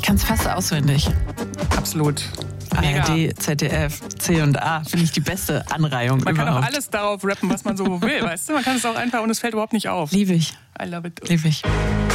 kann es fast auswendig. Absolut. Mega. ARD, ZDF, C&A, finde ich die beste Anreihung man überhaupt. Man kann auch alles darauf rappen, was man so will, weißt du? Man kann es auch einfach und es fällt überhaupt nicht auf. Liebe ich. I love it. Liebe ich.